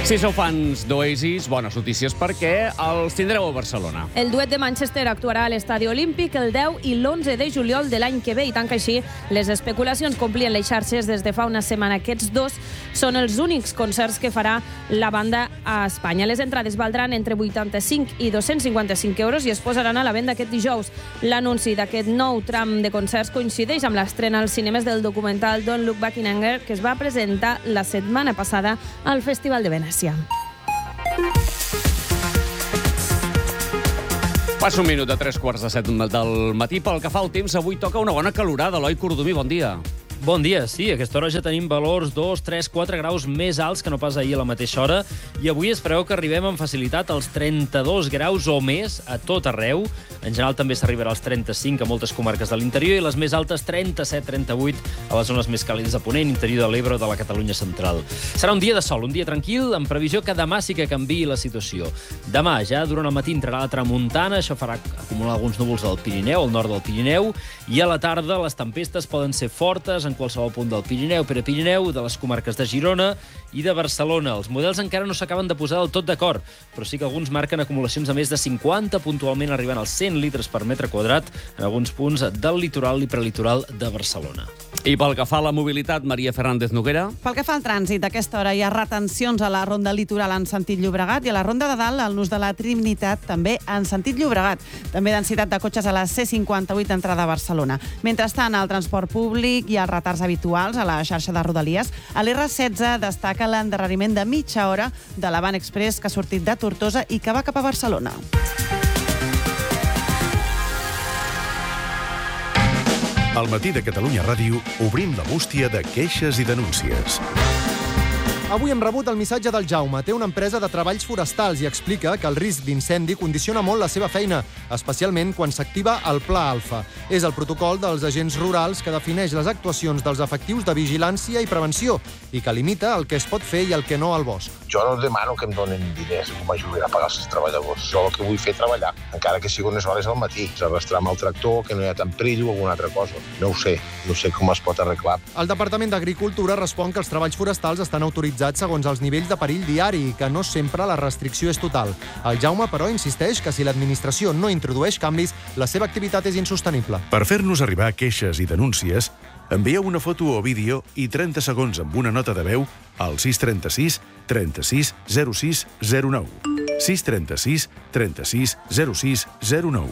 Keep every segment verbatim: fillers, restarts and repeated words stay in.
Si sou fans d'Oasis, bones notícies perquè els tindreu a Barcelona. El duet de Manchester actuarà a l'Estadi Olímpic el deu i l'onze de juliol de l'any que ve i tant que així les especulacions complien les xarxes des de fa una setmana. Aquests dos són els únics concerts que farà la banda a Espanya. Les entrades valdran entre vuitanta-cinc i dos-cents cinquanta-cinc euros i es posaran a la venda aquest dijous. L'anunci d'aquest nou tram de concerts coincideix amb l'estrena als cinemes del documental Don't Look Back in Anger que es va presentar la setmana passada al Festival de Venècia. Passa un minut a tres quarts de set del matí. Pel que fa al temps, avui toca una bona calorada. Eloi Cordomí, bon dia. Bon dia, sí, a aquesta hora ja tenim valors dos, tres, quatre graus més alts que no pas ahir a la mateixa hora i avui es preveu que arribem amb facilitat als trenta-dos graus o més a tot arreu. En general també s'arribarà als trenta-cinc a moltes comarques de l'interior i les més altes trenta-set trenta-vuit a les zones més càlides de Ponent, interior de l'Ebre o de la Catalunya central. Serà un dia de sol, un dia tranquil, amb previsió que demà sí que canviï la situació. Demà, ja durant el matí entrarà la tramuntana, això farà acumular alguns núvols al Pirineu, al nord del Pirineu, i a la tarda les tempestes poden ser fortes en qualsevol punt del Pirineu, Prepirineu, de les comarques de Girona i de Barcelona. Els models encara no s'acaben de posar del tot d'acord, però sí que alguns marquen acumulacions de més de cinquanta, puntualment arribant als cent litres per metre quadrat en alguns punts del litoral i prelitoral de Barcelona. I pel que fa a la mobilitat, Maria Fernández Noguera. Pel que fa al trànsit, a aquesta hora hi ha retencions a la ronda litoral en sentit Llobregat i a la ronda de dalt, al nus de la Trinitat, també en sentit Llobregat. També densitat de cotxes a la C cinquanta-vuit entrada a Barcelona. Mentrestant, al transport públic hi ha retards habituals a la xarxa de Rodalies. A l'R setze destaca l'endarreriment de mitja hora de l'Avant Express que ha sortit de Tortosa i que va cap a Barcelona. Al matí de Catalunya Ràdio obrim la bústia de queixes i denúncies. Avui hem rebut el missatge del Jaume. Té una empresa de treballs forestals i explica que el risc d'incendi condiciona molt la seva feina, especialment quan s'activa el Pla Alfa. És el protocol dels agents rurals que defineix les actuacions dels efectius de vigilància i prevenció i que limita el que es pot fer i el que no al bosc. Jo no demano que em donin diners que m'ajudin a pagar els treballadors. Jo el que vull fer és treballar, encara que sigui unes hores al matí. Arrastrar amb el tractor, que no hi ha tant perill o alguna altra cosa. No ho sé, no sé com es pot arreglar. El Departament d'Agricultura respon que els treballs forestals estan autoritzats segons els nivells de perill diari i que no sempre la restricció és total. El Jaume, però, insisteix que si l'administració no introdueix canvis, la seva activitat és insostenible. Per fer-nos arribar queixes i denúncies, envieu una foto o vídeo i trenta segons amb una nota de veu al sis trenta-sis trenta-sis zero sis zero nou. sis trenta-sis trenta-sis zero sis zero nou.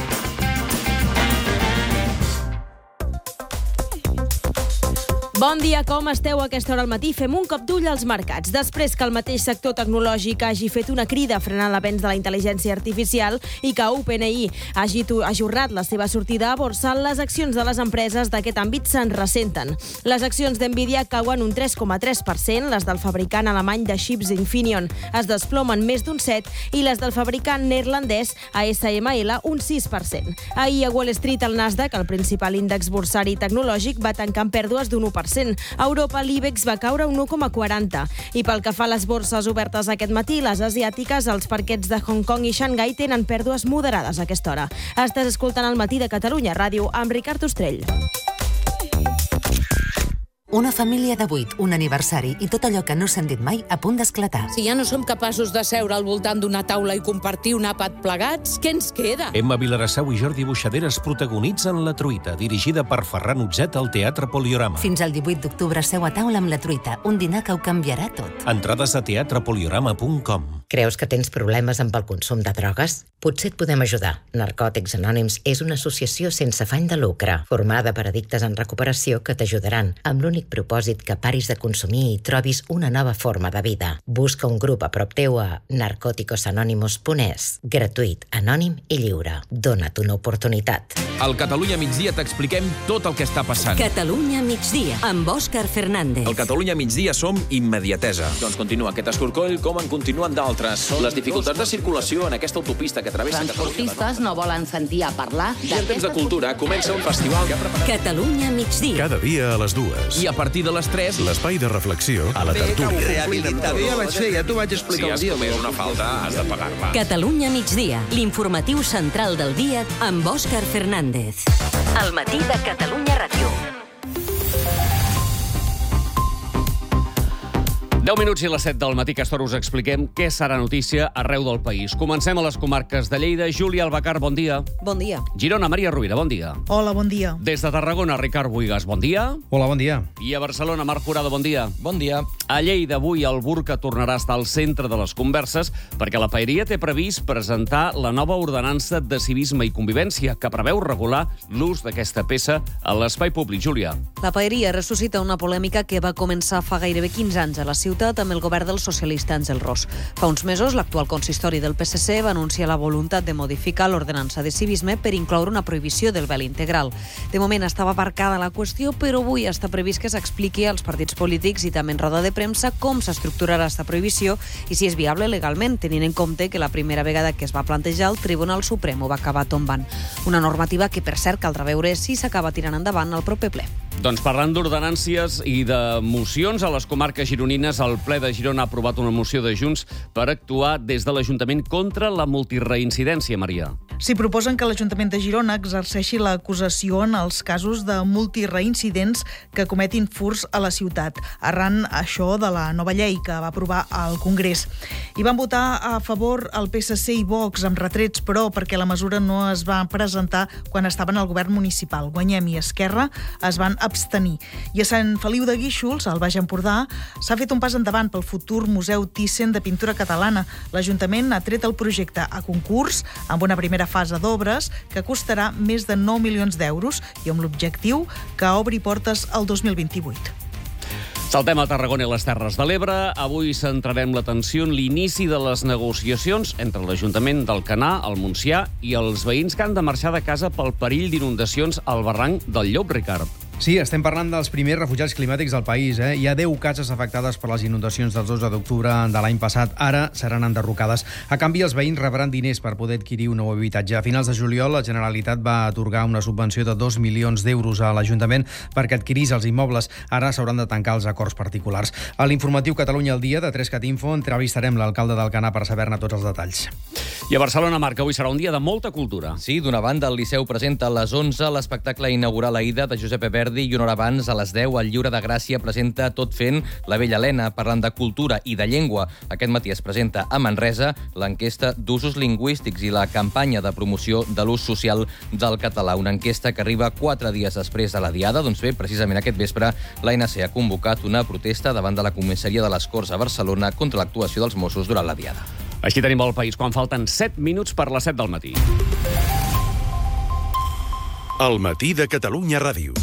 Bon dia, com esteu a aquesta hora al matí? Fem un cop d'ull als mercats. Després que el mateix sector tecnològic hagi fet una crida frenant l'avenç de la intel·ligència artificial i que OpenAI hagi ajornat la seva sortida a borsa, les accions de les empreses d'aquest àmbit se'n ressenten. Les accions d'Nvidia cauen un tres coma tres per cent, les del fabricant alemany de xips Infineon es desplomen més d'un set i les del fabricant neerlandès A S M L un sis per cent. Ahir a Wall Street el Nasdaq, el principal índex borsari tecnològic, va tancar amb pèrdues d'un u per cent. A Europa, l'IBEX va caure un u coma quaranta. I pel que fa a les borses obertes aquest matí, les asiàtiques, els parquets de Hong Kong i Xangai tenen pèrdues moderades a aquesta hora. Estàs escoltant el matí de Catalunya Ràdio amb Ricard Ostrell. Una família de vuit, un aniversari i tot allò que no s'han dit mai a punt d'esclatar. Si ja no som capaços de seure al voltant d'una taula i compartir un àpat plegats, què ens queda? Emma Vilarassau i Jordi Buixaderes protagonitzen La Truita, dirigida per Ferran Utzet al Teatre Poliorama. Fins al divuit d'octubre seu a taula amb La Truita, un dinar que ho canviarà tot. Entrades a teatre poliorama punt com. Creus que tens problemes amb el consum de drogues? Potser et podem ajudar. Narcòtics Anònims és una associació sense afany de lucre, formada per addictes en recuperació que t'ajudaran amb l'únic propòsit que paris de consumir i trobis una nova forma de vida. Busca un grup a prop teu a narcóticos anónimos punt es. Gratuït, anònim i lliure. Dona't una oportunitat. Al Catalunya Migdia t'expliquem tot el que està passant. Catalunya Migdia, amb Òscar Fernández. Al Catalunya Migdia som immediatesa. Doncs continua aquest escorcoll com en continuen d'altres. Les dificultats de circulació en aquesta autopista que travessa Catalunya. Transportistes no volen sentir a parlar I en temps de cultura comença un festival que ha preparat... Catalunya Migdia. Cada dia a les dues. I a partir de les tres... L'espai de reflexió a la tertúlia. Ja vaig fer, ja t'ho vaig explicar si el dia. Si has comès una falta, has de pagar-la. Catalunya Migdia, l'informatiu central del dia amb Òscar Fernández. Al matí de Catalunya Ràdio. deu minuts i les set del matí, aquesta hora us expliquem què serà notícia arreu del país. Comencem a les comarques de Lleida. Júlia Albacar, bon dia. Bon dia. Girona, Maria Rovira, bon dia. Hola, bon dia. Des de Tarragona, Ricard Buigas, bon dia. Hola, bon dia. I a Barcelona, Marc Jurado, bon dia. Bon dia. A Lleida, avui, el burca tornarà a estar al centre de les converses perquè la paeria té previst presentar la nova ordenança de civisme i convivència que preveu regular l'ús d'aquesta peça a l'espai públic. Júlia. La paeria ressuscita una polèmica que va començar fa gairebé quinze anys a la ciutat amb el govern del socialista Àngel Ros. Fa uns mesos, l'actual consistori del P S C va anunciar la voluntat de modificar l'ordenança de civisme per incloure una prohibició del vel integral. De moment estava aparcada la qüestió, però avui està previst que s'expliqui als partits polítics i també en roda de premsa com s'estructurarà aquesta prohibició i si és viable legalment, tenint en compte que la primera vegada que es va plantejar el Tribunal Suprem ho va acabar tombant. Una normativa que, per cert, caldrà veure si s'acaba tirant endavant al proper ple. Doncs parlant d'ordenàncies i de mocions, a les comarques gironines, el ple de Girona ha aprovat una moció de Junts per actuar des de l'Ajuntament contra la multireincidència, Maria. S'hi proposen que l'Ajuntament de Girona exerceixi l'acusació en els casos de multireincidents que cometin furts a la ciutat, arran això de la nova llei que va aprovar al Congrés. Hi van votar a favor el P S C i Vox, amb retrets, però perquè la mesura no es va presentar quan estaven al govern municipal. Guanyem i Esquerra es van abstenir. I a Sant Feliu de Guíxols, al Baix Empordà, s'ha fet un pas endavant pel futur Museu Thyssen de Pintura Catalana. L'Ajuntament ha tret el projecte a concurs amb una primera fase d'obres que costarà més de nou milions d'euros i amb l'objectiu que obri portes el dos mil vint-i-vuit. Saltem a Tarragona i les Terres de l'Ebre. Avui centrarem l'atenció en l'inici de les negociacions entre l'Ajuntament d'Alcanar, el Montsià i els veïns que han de marxar de casa pel perill d'inundacions al barranc del Llop, Ricard. Sí, estem parlant dels primers refugiats climàtics del país. Eh? Hi ha deu cases afectades per les inundacions del dotze d'octubre de l'any passat. Ara seran enderrocades. A canvi, els veïns rebran diners per poder adquirir un nou habitatge. A finals de juliol, la Generalitat va atorgar una subvenció de dos milions d'euros a l'Ajuntament perquè adquirís els immobles. Ara s'hauran de tancar els acords particulars. A l'informatiu Catalunya al dia de Trescat Info entrevistarem l'alcalde d'Alcanar per saber-ne tots els detalls. I a Barcelona, Marc, avui serà un dia de molta cultura. Sí, d'una banda, el Liceu presenta a les onze l'espectacle inaugural Aida de Giuseppe Verdi i una hora abans, a les deu, el Lliure de Gràcia presenta Tot fent la Vella Helena, parlant de cultura i de llengua. Aquest matí es presenta a Manresa l'enquesta d'usos lingüístics i la campanya de promoció de l'ús social del català. Una enquesta que arriba quatre dies després de la Diada. Doncs bé, precisament aquest vespre, l'A N C ha convocat una protesta davant de la comissaria de les Corts a Barcelona contra l'actuació dels Mossos durant la Diada. Així tenim el país quan falten set minuts per les set del matí. El matí de Catalunya Ràdio.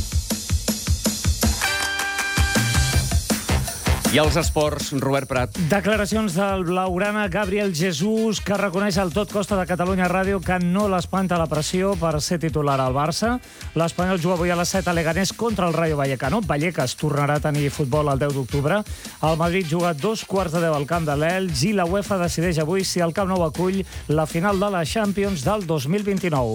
I els esports, Robert Prat. Declaracions del blaugrana Gabriel Jesús, que reconeix al Tot Costa de Catalunya Ràdio que no l'espanta la pressió per ser titular al Barça. L'Espanyol juga avui a les set a Leganés contra el Rayo Vallecano. Vallecas tornarà a tenir futbol el deu d'octubre. El Madrid juga dos quarts de deu al camp de l'Elx i la UEFA decideix avui si el Camp Nou acull la final de la Champions del dos mil vint-i-nou.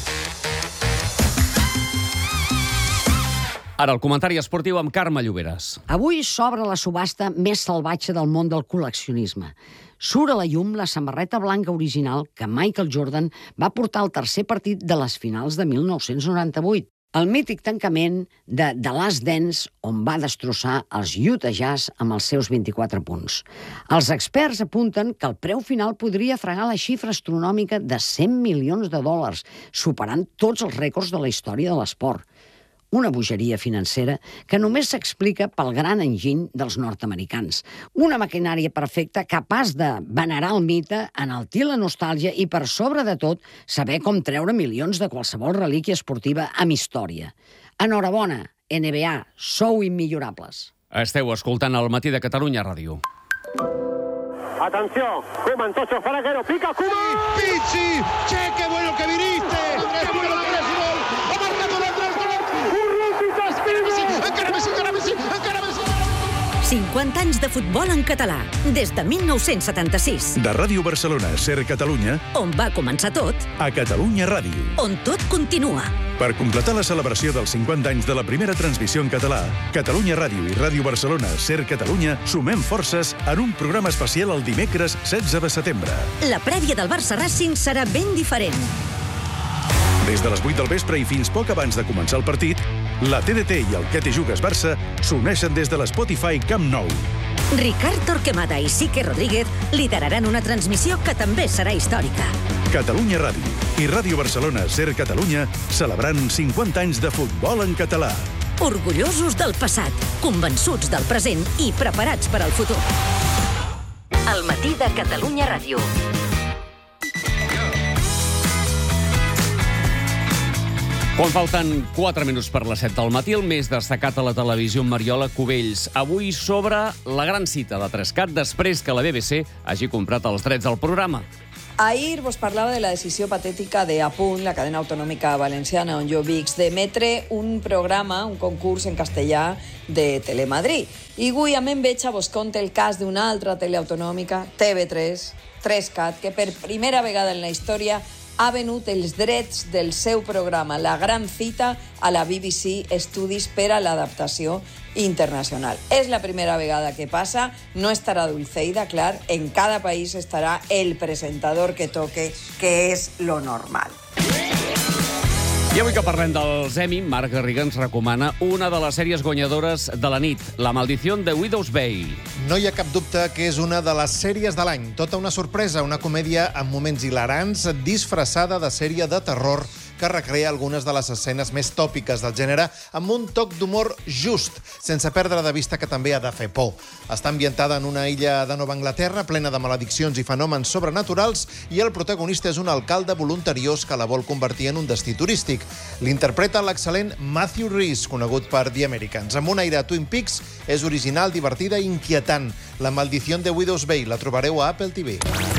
Ara, el comentari esportiu amb Carme Lloberes. Avui s'obre la subhasta més salvatge del món del col·leccionisme. Surt a la llum la samarreta blanca original que Michael Jordan va portar al tercer partit de les finals de mil nou-cents noranta-vuit. El mític tancament de The Last Dance, on va destrossar els Utah Jazz amb els seus vint-i-quatre punts. Els experts apunten que el preu final podria fregar la xifra astronòmica de cent milions de dòlars, superant tots els rècords de la història de l'esport. Una bogeria financera que només s'explica pel gran enginy dels nord-americans. Una maquinària perfecta capaç de venerar el mite, enaltir la nostàlgia i, per sobre de tot, saber com treure milions de qualsevol relíquia esportiva amb història. Enhorabona, N B A, sou immillorables. Esteu escoltant el matí de Catalunya Ràdio. Atenció, Koeman, Tocho, Faraguero, pica Koeman! Pizzi, che, qué bueno que viniste! ¡Qué bueno que eres, gol! ¡Ha marcado el Andrés Gol! Encara Messi, encara Messi, encara Messi! cinquanta anys de futbol en català, des de mil nou-cents setanta-sis. De Ràdio Barcelona, Ser Catalunya, On va començar tot, a Catalunya Ràdio. on tot continua. Per completar la celebració dels cinquanta anys de la primera transmissió en català, Catalunya Ràdio i Ràdio Barcelona, Ser Catalunya, sumem forces en un programa especial el dimecres setze de setembre. La prèvia del Barça Racing serà ben diferent. Des de les vuit del vespre i fins poc abans de començar el partit, la T D T i el Que te jugues Barça s'uneixen des de l'Spotify Camp Nou. Ricard Torquemada i Sique Rodríguez lideraran una transmissió que també serà històrica. Catalunya Ràdio i Ràdio Barcelona Ser Catalunya celebrant cinquanta anys de futbol en català. Orgullosos del passat, convençuts del present i preparats per al futur. El matí de Catalunya Ràdio. Quan falten quatre minuts per les set del matí, el més destacat a la televisió amb Mariola Cubells. Avui sobre la gran cita de Trescat després que la B B C hagi comprat els drets del programa. Ahir vos parlava de la decisió patètica de Apunt, la cadena autonòmica valenciana on jo vic, d'emetre un programa, un concurs en castellà de Telemadrid. I avui a me'n veig a vos conte el cas d'una altra teleautonòmica, T V tres, Trescat, que per primera vegada en la història ha venut els drets del seu programa La Gran Cita a la B B C Studios per a l'adaptació internacional. És la primera vegada que passa, no estarà Dulceida, clar, en cada país estarà el presentador que toque, que és lo normal. I avui que parlem dels Emmy, Marc Garriga ens recomana una de les sèries guanyadores de la nit, La maldición de Widow's Bay. No hi ha cap dubte que és una de les sèries de l'any. Tota una sorpresa, una comèdia amb moments hilarants, disfressada de sèrie de terror, que recrea algunes de les escenes més tòpiques del gènere amb un toc d'humor just, sense perdre de vista que també ha de fer por. Està ambientada en una illa de Nova Anglaterra plena de malediccions i fenòmens sobrenaturals i el protagonista és un alcalde voluntariós que la vol convertir en un destí turístic. L'interpreta l'excel·lent Matthew Rhys, conegut per The Americans. Amb un aire a Twin Peaks, és original, divertida i inquietant. La maldición de Widow's Bay la trobareu a Apple T V.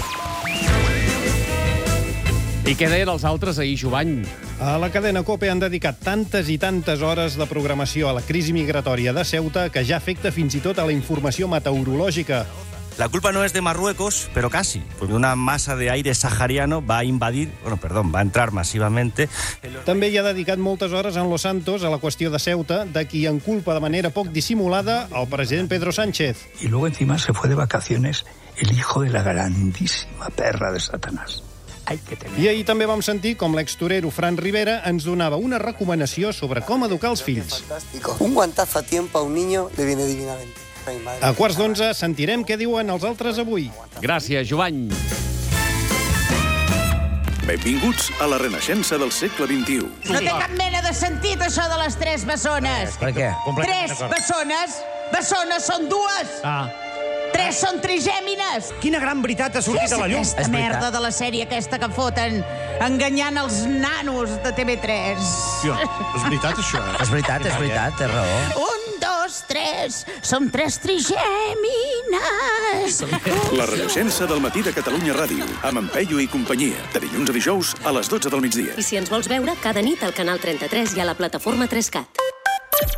I què deien els altres ahir, Jovany? A la cadena COPE han dedicat tantes i tantes hores de programació a la crisi migratòria de Ceuta que ja afecta fins i tot a la informació meteorològica. La culpa no es de Marruecos, pero casi, porque una masa de aire sahariano va a invadir, bueno, perdón, va a entrar masivamente. També hi ha dedicat moltes hores en Los Santos a la qüestió de Ceuta, de qui en culpa de manera poc dissimulada el president Pedro Sánchez. Y luego encima se fue de vacaciones el hijo de la grandísima perra de Satanás. I ahir també vam sentir com l'extorero Fran Rivera ens donava una recomanació sobre com educar els fills. Un guantazo a tiempo a un niño le viene divinamente. A quarts d'onze sentirem què diuen els altres avui. Gràcies, Jovany. Benvinguts a la renaixença del segle vint-i-u. No té cap mena de sentit, això de les tres bessones. Per què? Tres bessones? Bessones són dues. Ah. Tres són trigèmines. Quina gran veritat ha sortit a la llum. És aquesta merda de la sèrie aquesta que foten enganyant els nanos de T V tres. Hòstia, és veritat, això, eh? És veritat, és veritat, té raó. Un, dos, tres. Som tres trigèmines. La renaixença del matí de Catalunya Ràdio, amb en Peyu i companyia, de dilluns a dijous a les dotze del migdia. I si ens vols veure, cada nit al canal trenta-tres i a la plataforma Trescat.